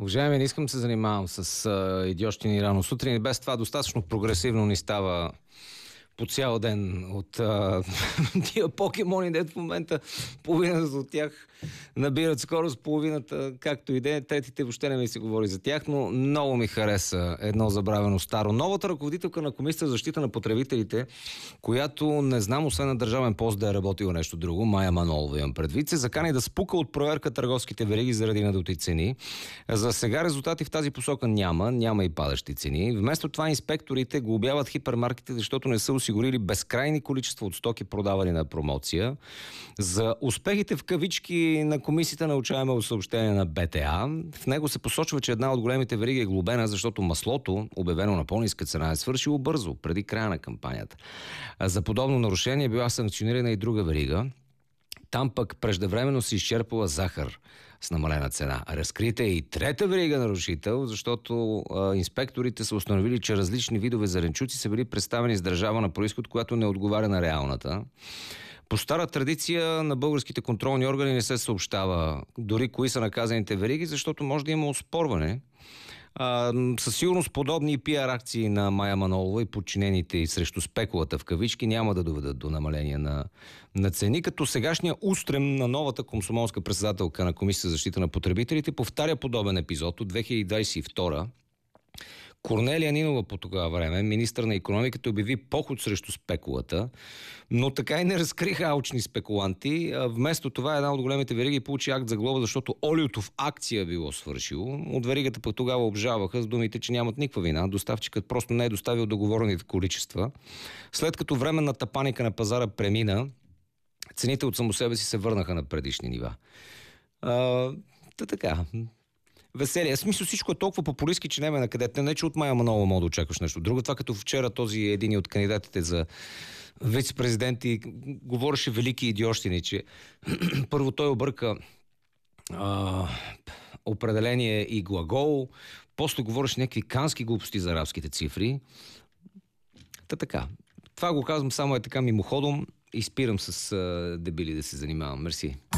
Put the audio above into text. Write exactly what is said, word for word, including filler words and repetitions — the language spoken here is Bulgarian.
Уважаеми, не искам да се занимавам с а, идиощини рано сутрин. Без това достатъчно прогресивно ни става по цял ден от а, тия покемони, дето в момента половината от тях набират скорост, половината, както и да е, третите въобще не ми се говори за тях, но много ми хареса едно забравено старо. Новата ръководителка на Комисията за защита на потребителите, която не знам, освен на държавен пост да е работила нещо друго, Мая Манолова имам предвид, се закани да спука от проверка търговските вериги заради надути цени. За сега резултати в тази посока няма, няма и падащи цени. Вместо това инспекторите глобяват хипермаркетите, защото не са осигурили безкрайни количества от стоки, продавани на промоция. За успехите в кавички на комисията научаваме от съобщение на БТА. В него се посочва, че една от големите вериги е глобена, защото маслото, обявено на по-ниска цена, е свършило бързо, преди края на кампанията. За подобно нарушение била санкционирана и друга верига. Там пък преждевременно се изчерпала захар с намалена цена. Разкрита е и трета верига нарушител, защото а, инспекторите са установили, че различни видове зеленчуци са били представени с държава на произход, която не отговаря на реалната. По стара традиция на българските контролни органи не се съобщава дори кои са наказаните вериги, защото може да има оспорване. А, със сигурност подобни пиар акции на Мая Манолова и подчинените и срещу спекулата в кавички няма да доведат до намаление на, на цени, като сегашния устрем на новата комсомолска председателка на Комисията за защита на потребителите повтаря подобен епизод от две хиляди двадесет и втора. Корнелия Нинова по тогава време, министър на икономиката, обяви поход срещу спекулата, но така и не разкриха алчни спекуланти. А вместо това една от големите вериги получи акт за глоба, защото олиото в акция било свършило. От веригата пък тогава обжалваха с думите, че нямат никаква вина. Доставчикът просто не е доставил договорените количества. След като временната паника на пазара премина, цените от само себе си се върнаха на предишни нива. А, та така... Веселие. Смисъл, всичко е толкова популистски, че няма на къде. Не, че от Мая Манолова мога да очакваш нещо друго. Това като вчера този един от кандидатите за вице-президенти говореше велики идиощини, че първо той обърка а, определение и глагол, после говореше някакви кански глупости за арабските цифри. Та така. Това го казвам само е така мимоходом и спирам с а, дебили да се занимавам. Мерси.